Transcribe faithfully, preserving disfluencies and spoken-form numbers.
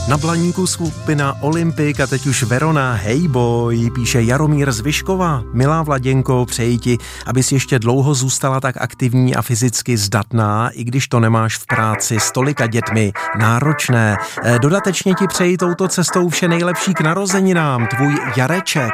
Na Blaníku skupina Olympik a teď už Verona, hej boj, píše Jaromír z Vyškova. Milá Vladěnko, přeji ti, abys ještě dlouho zůstala tak aktivní a fyzicky zdatná, i když to nemáš v práci s tolika dětmi náročné. Dodatečně ti přeji touto cestou vše nejlepší k narozeninám, tvůj Jareček.